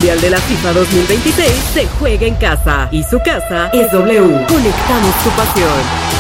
Mundial de la FIFA 2026 se juega en casa y su casa es W. Conectamos tu pasión.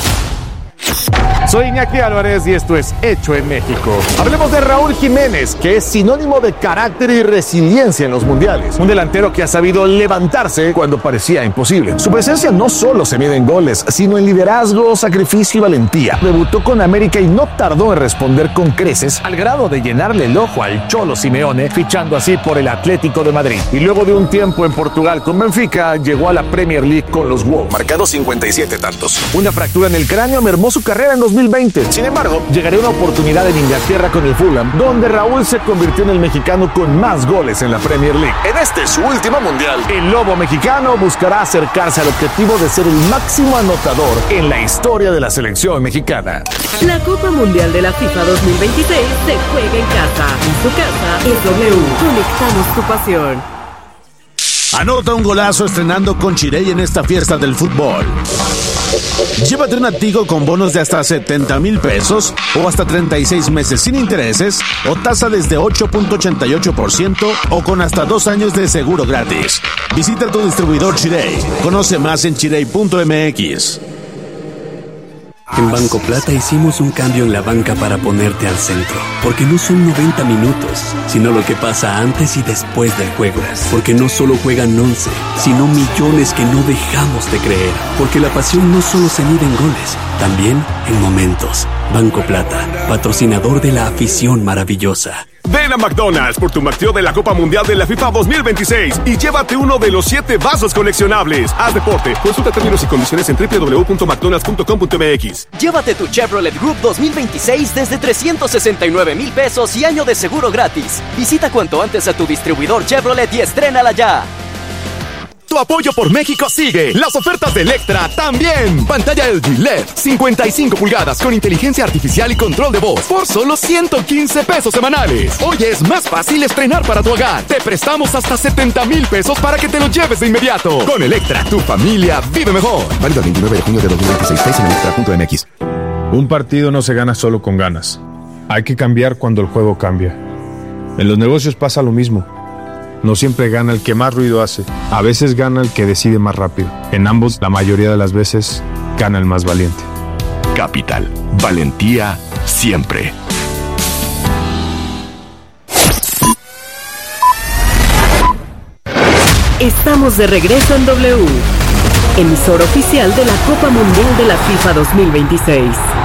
Soy Iñaki Álvarez y esto es Hecho en México. Hablemos de Raúl Jiménez, que es sinónimo de carácter y resiliencia en los mundiales. Un delantero que ha sabido levantarse cuando parecía imposible. Su presencia no solo se mide en goles, sino en liderazgo, sacrificio y valentía. Debutó con América y no tardó en responder con creces, al grado de llenarle el ojo al Cholo Simeone, fichando así por el Atlético de Madrid. Y luego de un tiempo en Portugal con Benfica, llegó a la Premier League con los Wolves, marcando 57 tantos. Una fractura en el cráneo mermó su carrera en 2020. Sin embargo, llegaría una oportunidad en Inglaterra con el Fulham, donde Raúl se convirtió en el mexicano con más goles en la Premier League. En este, su último mundial, el Lobo mexicano buscará acercarse al objetivo de ser el máximo anotador en la historia de la selección mexicana. La Copa Mundial de la FIFA 2026 se juega en casa y su casa es W. Conectamos tu pasión. Anota un golazo estrenando con Chirey en esta fiesta del fútbol. Llévate una Tigo con bonos de hasta 70,000 pesos o hasta 36 meses sin intereses o tasa desde 8.88% o con hasta 2 años de seguro gratis. Visita tu distribuidor Chirey. Conoce más en chirey.mx. En Banco Plata hicimos un cambio en la banca para ponerte al centro. Porque no son 90 minutos, sino lo que pasa antes y después del juego. Porque no solo juegan 11, sino millones que no dejamos de creer. Porque la pasión no solo se mide en goles, también en momentos. Banco Plata, patrocinador de la afición maravillosa. Ven a McDonald's por tu McTrio de la Copa Mundial de la FIFA 2026 y llévate uno de los 7 vasos coleccionables. Haz deporte. Consulta términos y condiciones en www.mcdonalds.com.mx. Llévate tu Chevrolet Group 2026 desde 369,000 pesos y año de seguro gratis. Visita cuanto antes a tu distribuidor Chevrolet y estrénala ya. Tu apoyo por México sigue. Las ofertas de Electra también. Pantalla LG LED 55 pulgadas con inteligencia artificial y control de voz por solo 115 pesos semanales. Hoy es más fácil estrenar para tu hogar. Te prestamos hasta 70,000 pesos para que te lo lleves de inmediato. Con Electra, tu familia vive mejor. Válido el 29 de junio de 2026. En electra.mx. Un partido no se gana solo con ganas. Hay que cambiar cuando el juego cambia. En los negocios pasa lo mismo. No siempre gana el que más ruido hace. A veces gana el que decide más rápido. En ambos, la mayoría de las veces, gana el más valiente. Capital. Valentía siempre. Estamos de regreso en W, emisora oficial de la Copa Mundial de la FIFA 2026.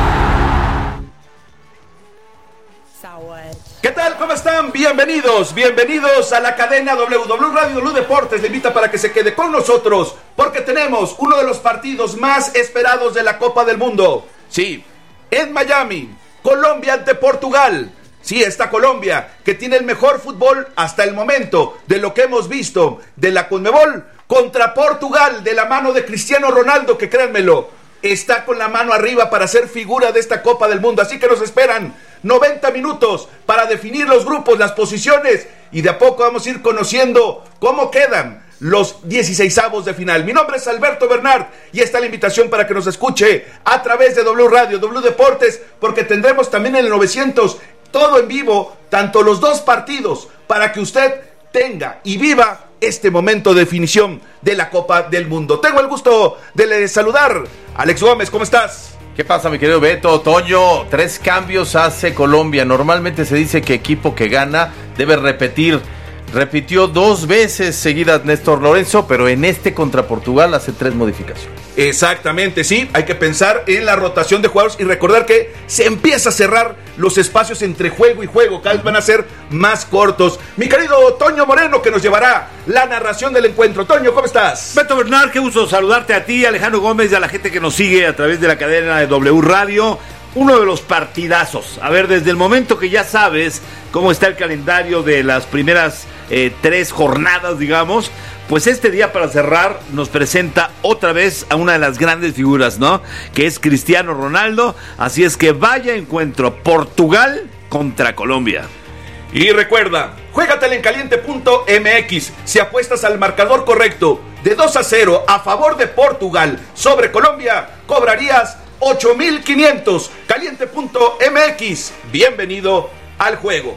¿Qué tal? ¿Cómo están? Bienvenidos a la cadena W Radio, W Deportes. Le invita para que se quede con nosotros porque tenemos uno de los partidos más esperados de la Copa del Mundo. Sí, en Miami, Colombia ante Portugal. Sí, está Colombia, que tiene el mejor fútbol hasta el momento de lo que hemos visto de la Conmebol, contra Portugal de la mano de Cristiano Ronaldo, que créanmelo, está con la mano arriba para ser figura de esta Copa del Mundo. Así que nos esperan 90 minutos para definir los grupos, las posiciones, y de a poco vamos a ir conociendo cómo quedan los 16avos de final. Mi nombre es Alberto Bernard y está la invitación para que nos escuche a través de W Radio, W Deportes, porque tendremos también en el 900 todo en vivo, tanto los dos partidos, para que usted tenga y viva este momento de definición de la Copa del Mundo. Tengo el gusto de saludar a Alex Gómez. ¿Cómo estás? ¿Qué pasa, mi querido Beto? Toño, 3 cambios hace Colombia. Normalmente se dice que equipo que gana debe repetir. Repitió 2 veces seguidas Néstor Lorenzo, pero en este contra Portugal hace 3 modificaciones. Exactamente, sí. Hay que pensar en la rotación de jugadores y recordar que se empieza a cerrar los espacios entre juego y juego. Cada vez van a ser más cortos. Mi querido Toño Moreno, que nos llevará la narración del encuentro. Toño, ¿cómo estás? Beto Bernard, qué gusto saludarte a ti, Alejandro Gómez, y a la gente que nos sigue a través de la cadena de W Radio. Uno de los partidazos. A ver, desde el momento que ya sabes cómo está el calendario de las primeras 3 jornadas, digamos, pues este día para cerrar nos presenta otra vez a una de las grandes figuras, ¿no? Que es Cristiano Ronaldo. Así es que vaya encuentro, Portugal contra Colombia. Y recuerda, juégatela en caliente.mx. Si apuestas al marcador correcto de 2-0 a favor de Portugal sobre Colombia, cobrarías 8,500. Caliente.mx. Bienvenido al juego.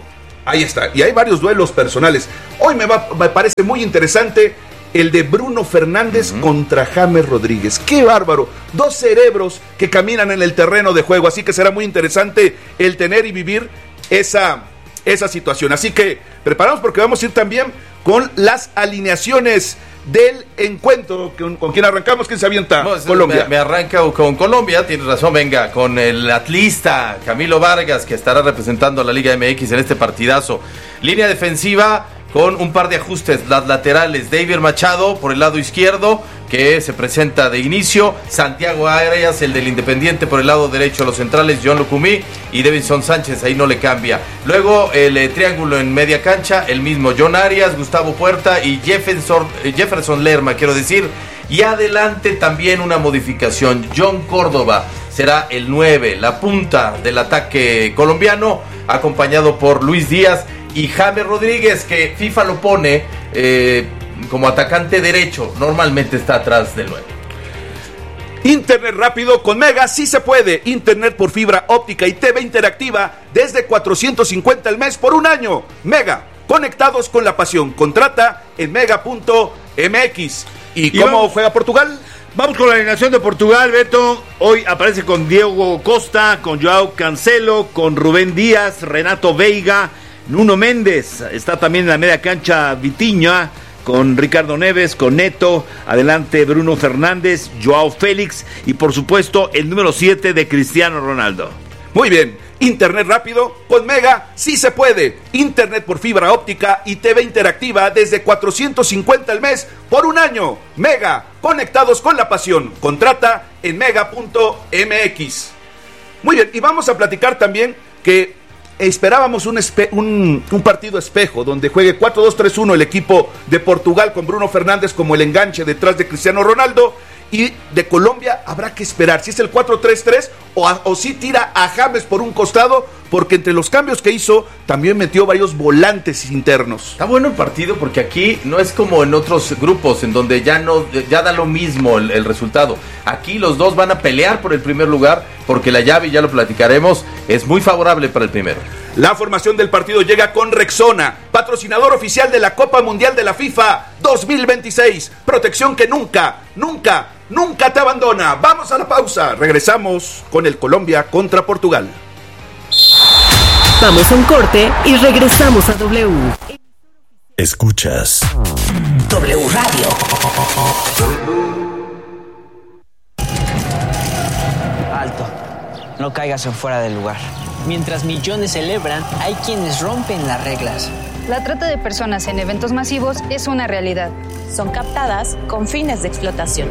Ahí está, y hay varios duelos personales. Hoy me parece muy interesante el de Bruno Fernández contra James Rodríguez. ¡Qué bárbaro! Dos cerebros que caminan en el terreno de juego, así que será muy interesante el tener y vivir esa situación. Así que preparados porque vamos a ir también con las alineaciones del encuentro. ¿Con quién arrancamos? ¿Quién se avienta? No, Colombia. Me arranca con Colombia, tienes razón, venga, con el atlista Camilo Vargas, que estará representando a la Liga MX en este partidazo. Línea defensiva con un par de ajustes, las laterales, David Machado por el lado izquierdo, que se presenta de inicio, Santiago Arias, el del Independiente, por el lado derecho, los centrales, John Lucumí y Davinson Sánchez, ahí no le cambia. Luego el triángulo en media cancha, el mismo John Arias, Gustavo Puerta y Jefferson Lerma, quiero decir. Y adelante también una modificación, John Córdoba será el 9, la punta del ataque colombiano, acompañado por Luis Díaz y James Rodríguez, que FIFA lo pone como atacante derecho, normalmente está atrás del 9. Internet rápido con Mega, sí se puede. Internet por fibra óptica y TV interactiva desde $450 al mes por un año. Mega, conectados con la pasión. Contrata en mega.mx. ¿Y cómo juega Portugal? Vamos con la alineación de Portugal, Beto. Hoy aparece con Diego Costa, con Joao Cancelo, con Rubén Díaz, Renato Veiga, Nuno Méndez. Está también en la media cancha Vitinha, con Ricardo Neves, con Neto. Adelante Bruno Fernández, Joao Félix y por supuesto el número 7 de Cristiano Ronaldo. Muy bien. Internet rápido con Mega, sí se puede. Internet por fibra óptica y TV interactiva desde $450 al mes por un año. Mega, conectados con la pasión. Contrata en mega.mx. Muy bien, y vamos a platicar también que esperábamos un partido espejo donde juegue 4-2-3-1 el equipo de Portugal con Bruno Fernández como el enganche detrás de Cristiano Ronaldo. Y de Colombia habrá que esperar si es el 4-3-3 o si tira a James por un costado, porque entre los cambios que hizo también metió varios volantes internos. Está bueno el partido porque aquí no es como en otros grupos en donde ya da lo mismo el resultado. Aquí los dos van a pelear por el primer lugar porque la llave, ya lo platicaremos, es muy favorable para el primero. La formación del partido llega con Rexona, patrocinador oficial de la Copa Mundial de la FIFA 2026. Protección que nunca te abandona. Vamos a la pausa. Regresamos con el Colombia contra Portugal. Vamos a un corte y regresamos a W. Escuchas W Radio. Alto. No caigas en fuera del lugar. Mientras millones celebran, hay quienes rompen las reglas. La trata de personas en eventos masivos es una realidad. Son captadas con fines de explotación.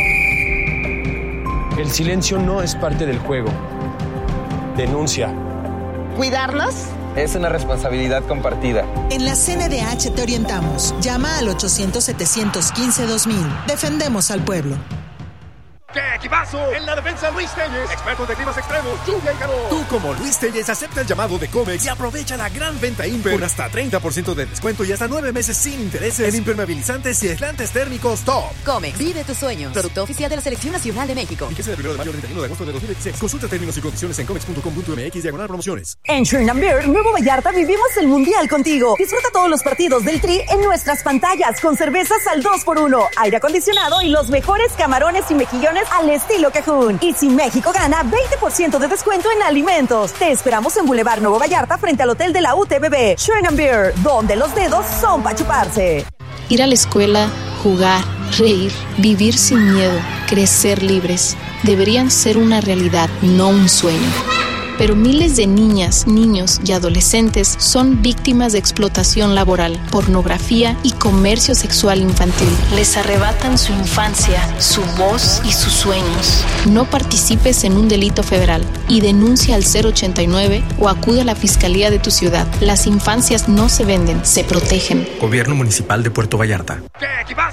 El silencio no es parte del juego. Denuncia. ¿Cuidarlos? Es una responsabilidad compartida. En la CNDH te orientamos. Llama al 800-715-2000. Defendemos al pueblo. ¡Qué equipazo! En la defensa Luis Telles, expertos de climas extremos, lluvia y calor. Tú como Luis Telles acepta el llamado de Comex y aprovecha la gran venta Imper con hasta 30% de descuento y hasta 9 meses sin intereses en impermeabilizantes y aislantes térmicos Top. Comex, vive tus sueños. Producto oficial de la Selección Nacional de México. Fíjese del 1 de mayo al 31 de agosto de 2016. Consulta términos y condiciones en comex.com.mx/promociones. En Sherman Beer, Nuevo Vallarta, vivimos el Mundial contigo. Disfruta todos los partidos del Tri en nuestras pantallas con cervezas al 2x1, aire acondicionado y los mejores camarones y mejillones al estilo Cajún. Y si México gana, 20% de descuento en alimentos. Te esperamos en Boulevard Nuevo Vallarta frente al hotel de la UTBB. Sherman Beer, donde los dedos son para chuparse. Ir a la escuela, jugar, reír, vivir sin miedo, crecer libres, deberían ser una realidad, no un sueño. Pero miles de niñas, niños y adolescentes son víctimas de explotación laboral, pornografía y comercio sexual infantil. Les arrebatan su infancia, su voz y sus sueños. No participes en un delito federal y denuncia al 089 o acude a la fiscalía de tu ciudad. Las infancias no se venden, se protegen. Gobierno Municipal de Puerto Vallarta. ¡Qué equipazo!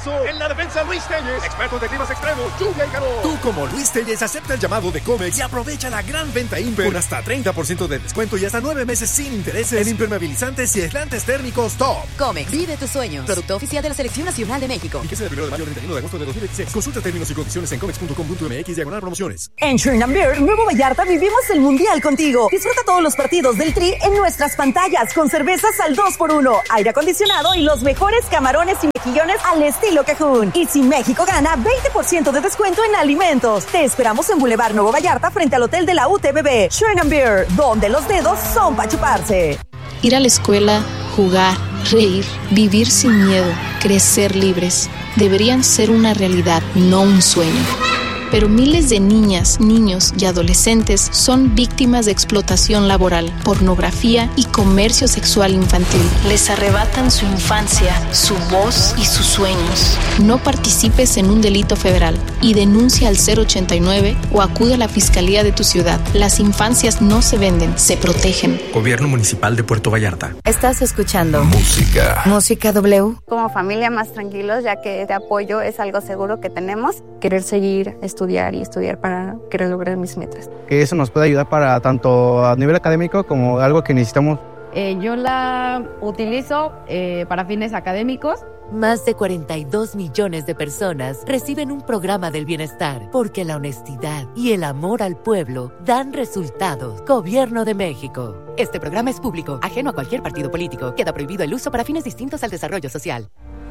equipazo! En la defensa, Luis Telles, expertos de climas extremos, lluvia y calor. Tú, como Luis Telles, acepta el llamado de Comex y aprovecha la gran venta Imper con hasta 30% de descuento y hasta 9 meses sin intereses en impermeabilizantes y aislantes térmicos Top. Comex, vive tus sueños. Producto oficial de la Selección Nacional de México. Fíjese del 1 de mayo al 31 de agosto de 2016. Consulta términos y condiciones en comex.com.mx/promociones. En Sherman Beer, Nuevo Vallarta, vivimos el Mundial contigo. Disfruta todos los partidos del Tri en nuestras pantallas con cervezas al 2x1, aire acondicionado y los mejores camarones y mejillones al estilo Cajún. Y si México gana, 20% de descuento en alimentos. Te esperamos en Boulevard Nuevo Vallarta frente al hotel de la UTBB. Sherman Beer, donde los dedos son para chuparse. Ir a la escuela, jugar, reír, vivir sin miedo, crecer libres, deberían ser una realidad, no un sueño. Pero miles de niñas, niños y adolescentes son víctimas de explotación laboral, pornografía y comercio sexual infantil. Les arrebatan su infancia, su voz y sus sueños. No participes en un delito federal y denuncia al 089 o acude a la fiscalía de tu ciudad. Las infancias no se venden, se protegen. Gobierno Municipal de Puerto Vallarta. Estás escuchando Música W. Como familia más tranquilos, ya que este apoyo es algo seguro que tenemos. Querer seguir estudiar para querer lograr mis metas. Que eso nos puede ayudar para tanto a nivel académico como algo que necesitamos. Yo la utilizo para fines académicos. Más de 42 millones de personas reciben un programa del bienestar porque la honestidad y el amor al pueblo dan resultados. Gobierno de México. Este programa es público, ajeno a cualquier partido político. Queda prohibido el uso para fines distintos al desarrollo social.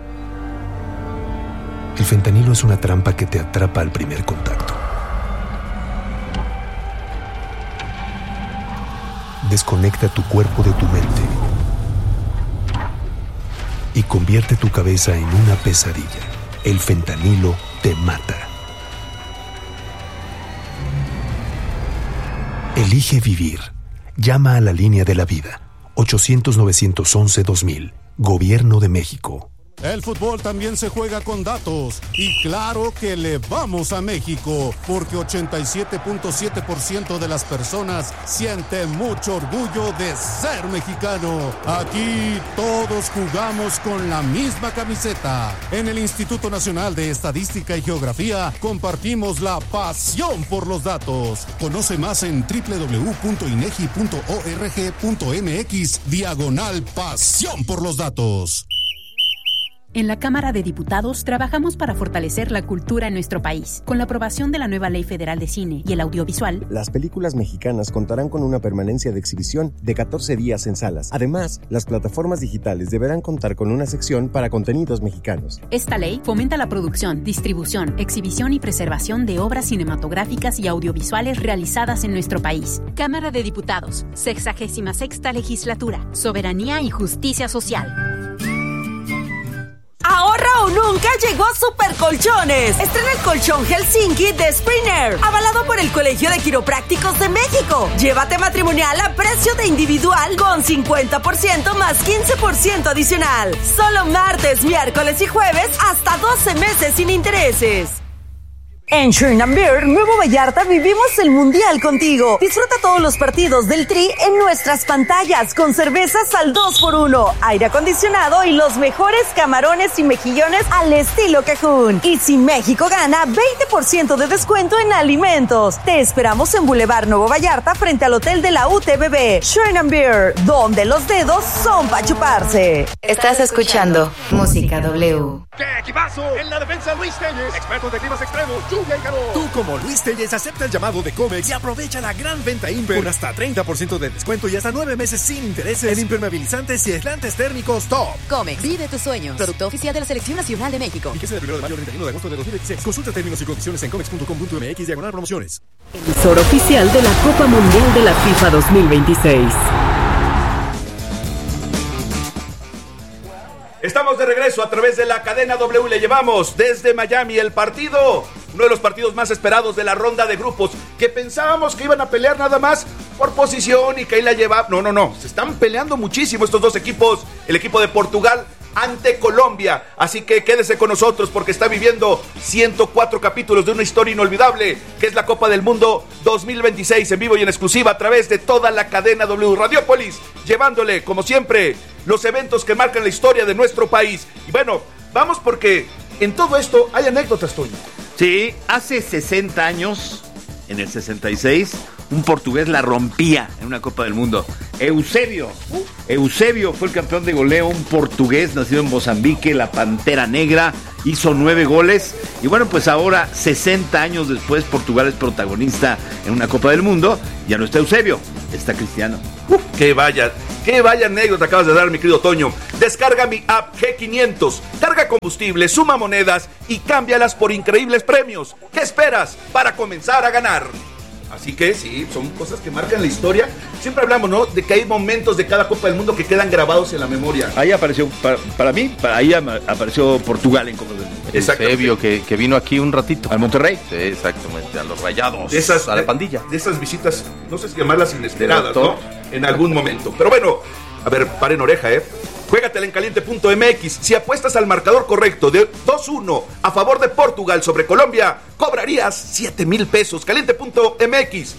El fentanilo es una trampa que te atrapa al primer contacto. Desconecta tu cuerpo de tu mente y convierte tu cabeza en una pesadilla. El fentanilo te mata. Elige vivir. Llama a la línea de la vida. 800-911-2000. Gobierno de México. El fútbol también se juega con datos y claro que le vamos a México porque 87.7% de las personas sienten mucho orgullo de ser mexicano. Aquí todos jugamos con la misma camiseta. En el Instituto Nacional de Estadística y Geografía compartimos la pasión por los datos. Conoce más en www.inegi.org.mx/pasión por los datos. En la Cámara de Diputados trabajamos para fortalecer la cultura en nuestro país. Con la aprobación de la nueva Ley Federal de Cine y el Audiovisual, las películas mexicanas contarán con una permanencia de exhibición de 14 días en salas. Además, las plataformas digitales deberán contar con una sección para contenidos mexicanos. Esta ley fomenta la producción, distribución, exhibición y preservación de obras cinematográficas y audiovisuales realizadas en nuestro país. Cámara de Diputados, 66ª Legislatura, Soberanía y Justicia Social. Ahorra o nunca llegó Super Colchones. Estrena el colchón Helsinki de Springer, avalado por el Colegio de Quiroprácticos de México. Llévate matrimonial a precio de individual con 50% más 15% adicional. Solo martes, miércoles y jueves hasta 12 meses sin intereses. En Sherman Beer, Nuevo Vallarta, vivimos el Mundial contigo. Disfruta todos los partidos del Tri en nuestras pantallas con cervezas al 2x1, aire acondicionado y los mejores camarones y mejillones al estilo Cajún. Y si México gana, 20% de descuento en alimentos. Te esperamos en Boulevard Nuevo Vallarta frente al hotel de la UTBB. Sherman Beer, donde los dedos son para chuparse. Estás escuchando Música W. ¡Qué equipazo! En la defensa, Luis Telles, expertos de climas extremos, lluvia y calor. Tú, como Luis Telles, acepta el llamado de Comex y aprovecha la gran venta Imper con hasta 30% de descuento y hasta 9 meses sin intereses en impermeabilizantes y aislantes térmicos Top. Comex, vive tus sueños. Producto oficial de la Selección Nacional de México. Fíjese del 1 de mayo al 31 de agosto de 2016. Consulta términos y condiciones en comex.com.mx/promociones. Emisor oficial de la Copa Mundial de la FIFA 2026. Estamos de regreso a través de la cadena W. Le llevamos desde Miami el partido, uno de los partidos más esperados de la ronda de grupos, que pensábamos que iban a pelear nada más por posición y que ahí la lleva. No, se están peleando muchísimo estos dos equipos, el equipo de Portugal ante Colombia, así que quédese con nosotros porque está viviendo 104 capítulos de una historia inolvidable que es la Copa del Mundo 2026 en vivo y en exclusiva a través de toda la cadena W Radiopolis, llevándole como siempre los eventos que marcan la historia de nuestro país. Y bueno, vamos porque en todo esto hay anécdotas, Toño. Sí, hace 60 años, en el 66, un portugués la rompía en una Copa del Mundo. Eusebio fue el campeón de goleo, un portugués nacido en Mozambique, la Pantera Negra, hizo 9 goles. Y bueno, pues ahora, 60 años después, Portugal es protagonista en una Copa del Mundo. Ya no está Eusebio, está Cristiano. Qué vaya anécdota acabas de dar, mi querido Toño. Descarga mi app G500, carga combustible, suma monedas y cámbialas por increíbles premios. ¿Qué esperas para comenzar a ganar? Así que sí, son cosas que marcan la historia. Siempre hablamos, ¿no?, de que hay momentos de cada Copa del Mundo que quedan grabados en la memoria. Ahí apareció, ahí apareció Portugal en Copa del Mundo. Eusebio, que vino aquí un ratito. ¿Al Monterrey? Sí, exactamente, a los Rayados, a la pandilla. De esas visitas, no sé si llamarlas inesperadas, ¿no? En algún momento. Pero bueno, a ver, paren oreja, Juégatela en caliente.mx. Si apuestas al marcador correcto de 2-1 a favor de Portugal sobre Colombia, cobrarías 7,000 pesos. Caliente.mx.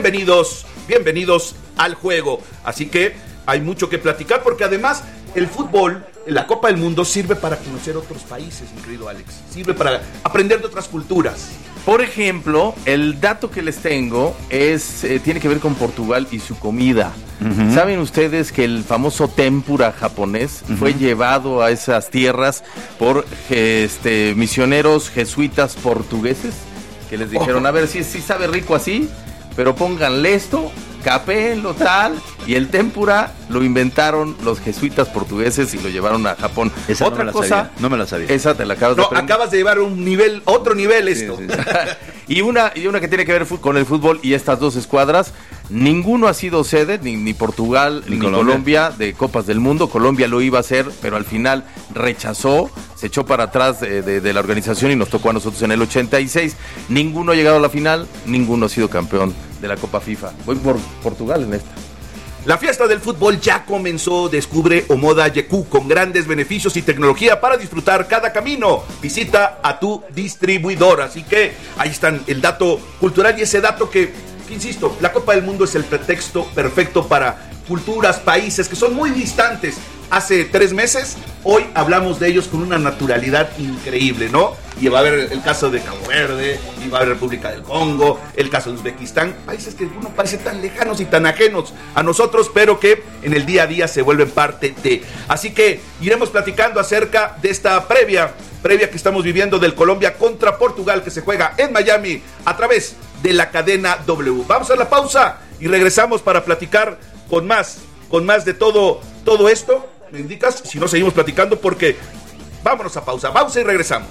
Bienvenidos al juego. Así que hay mucho que platicar porque además el fútbol, la Copa del Mundo, sirve para conocer otros países, mi querido Alex. Sirve para aprender de otras culturas. Por ejemplo, el dato que les tengo tiene que ver con Portugal y su comida. Uh-huh. ¿Saben ustedes que el famoso tempura japonés fue llevado a esas tierras por misioneros jesuitas portugueses? Que les dijeron, a ver, si sabe rico así, pero pónganle esto, capéenlo tal, y el tempura lo inventaron los jesuitas portugueses y lo llevaron a Japón. Esa otra cosa, no me la sabía. Esa te la acabas de aprender. Acabas de llevar otro nivel esto. Sí. Y una que tiene que ver con el fútbol y estas dos escuadras. Ninguno ha sido sede, ni Portugal ni Colombia, de Copas del Mundo. Colombia lo iba a hacer, pero al final rechazó, se echó para atrás de la organización y nos tocó a nosotros en el 86. Ninguno ha llegado a la final, ninguno ha sido campeón de la Copa FIFA. Voy por Portugal en esta. La fiesta del fútbol ya comenzó. Descubre Omoda Yeku con grandes beneficios y tecnología para disfrutar cada camino. Visita a tu distribuidor. Así que ahí están el dato cultural y ese dato que insisto, la Copa del Mundo es el pretexto perfecto para culturas, países que son muy distantes. Hace 3 meses, hoy hablamos de ellos con una naturalidad increíble, ¿no? Y va a haber el caso de Cabo Verde, y va a haber República del Congo, el caso de Uzbekistán, países que uno parece tan lejanos y tan ajenos a nosotros, pero que en el día a día se vuelven parte de. Así que iremos platicando acerca de esta previa que estamos viviendo del Colombia contra Portugal, que se juega en Miami a través de la cadena W. Vamos a la pausa y regresamos para platicar con más de todo esto. ¿Me indicas si no seguimos platicando? Porque vámonos a pausa y regresamos.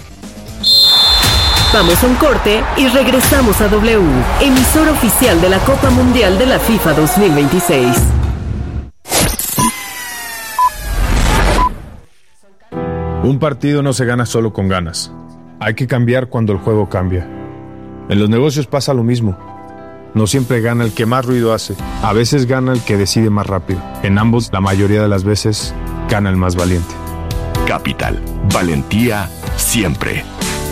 Vamos a un corte y regresamos a W, emisora oficial de la Copa Mundial de la FIFA 2026. Un partido no se gana solo con ganas. Hay que cambiar cuando el juego cambia. En los negocios pasa lo mismo. No siempre gana el que más ruido hace. A veces gana el que decide más rápido. En ambos, la mayoría de las veces, gana el más valiente. Capital. Valentía siempre.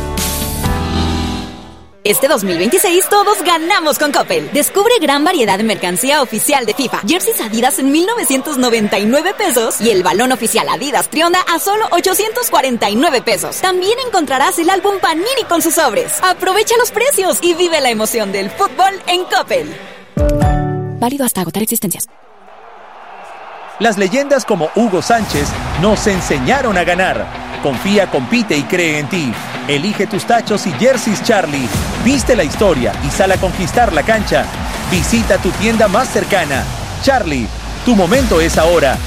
Este 2026 todos ganamos con Coppel. Descubre gran variedad de mercancía oficial de FIFA. Jerseys Adidas en 1,999 pesos y el balón oficial Adidas Trionda a solo 849 pesos. También encontrarás el álbum Panini con sus sobres. Aprovecha los precios y vive la emoción del fútbol en Coppel. Válido hasta agotar existencias. Las leyendas como Hugo Sánchez nos enseñaron a ganar. Confía, compite y cree en ti. Elige tus tachos y jerseys Charlie. Viste la historia y sal a conquistar la cancha. Visita tu tienda más cercana. Charlie, tu momento es ahora.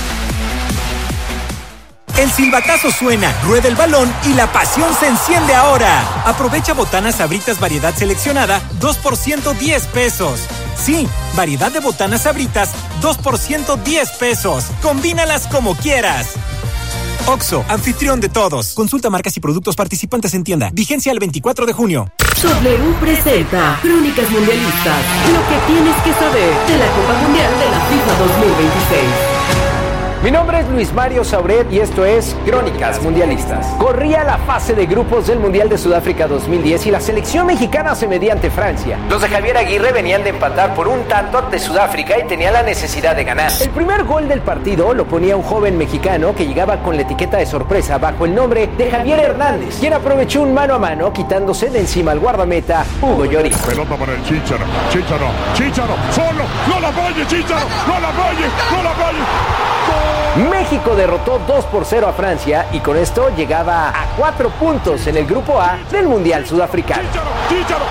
El silbatazo suena, rueda el balón y la pasión se enciende ahora. Aprovecha botanas Sabritas variedad seleccionada, 2% 10 pesos. Sí, variedad de botanas Sabritas, 2% 10 pesos. Combínalas como quieras. Oxxo, anfitrión de todos. Consulta marcas y productos participantes en tienda. Vigencia el 24 de junio. W presenta Crónicas Mundialistas. Lo que tienes que saber de la Copa Mundial de la FIFA 2026. Mi nombre es Luis Mario Sauret y esto es Crónicas Mundialistas. Corría la fase de grupos del Mundial de Sudáfrica 2010 y la selección mexicana se medía ante Francia. Los de Javier Aguirre venían de empatar por un tanto ante Sudáfrica y tenían la necesidad de ganar. El primer gol del partido lo ponía un joven mexicano que llegaba con la etiqueta de sorpresa bajo el nombre de Javier Hernández, quien aprovechó un mano a mano quitándose de encima al guardameta Hugo Lloris. Pelota para el Chicharo, solo, no la falle Chicharo, no la falle. México derrotó 2-0 a Francia y con esto llegaba a 4 puntos en el grupo A del Mundial Sudafricano. Chicharo.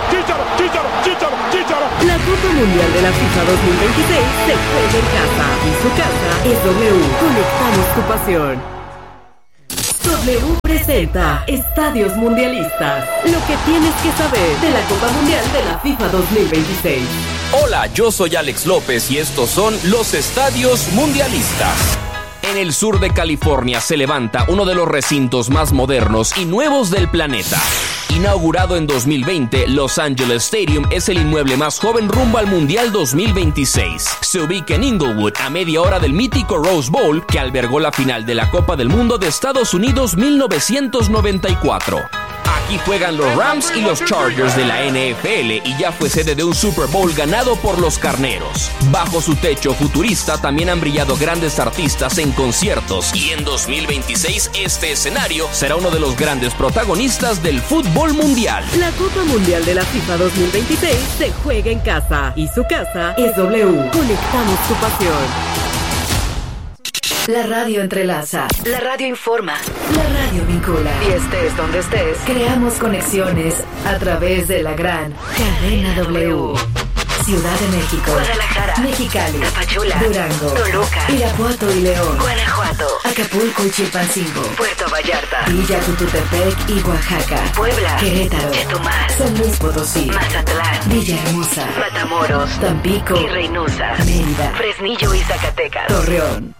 La Copa Mundial de la FIFA 2026 se juega en casa y su casa es W. Conectamos tu pasión. W presenta Estadios Mundialistas. Lo que tienes que saber de la Copa Mundial de la FIFA 2026. Hola, yo soy Alex López y estos son los Estadios Mundialistas. En el sur de California se levanta uno de los recintos más modernos y nuevos del planeta. Inaugurado en 2020, Los Angeles Stadium es el inmueble más joven rumbo al Mundial 2026. Se ubica en Inglewood, a media hora del mítico Rose Bowl, que albergó la final de la Copa del Mundo de Estados Unidos 1994. Aquí juegan los Rams y los Chargers de la NFL y ya fue sede de un Super Bowl ganado por los Carneros. Bajo su techo futurista también han brillado grandes artistas en conciertos y en 2026 este escenario será uno de los grandes protagonistas del fútbol mundial. La Copa Mundial de la FIFA 2026 se juega en casa y su casa es W. Conectamos tu pasión. La radio entrelaza, la radio informa, la radio vincula. Y estés donde estés, creamos conexiones a través de la gran cadena W. Ciudad de México, Guadalajara, Mexicali, Tapachula, Durango, Toluca, Irapuato y León, Guanajuato, Acapulco y Chilpancingo, Puerto Vallarta, Villa Tututepec y Oaxaca, Puebla, Querétaro, Chetumal, San Luis Potosí, Mazatlán, Villahermosa, Matamoros, Tampico y Reynosa, Mérida, Fresnillo y Zacatecas, Torreón,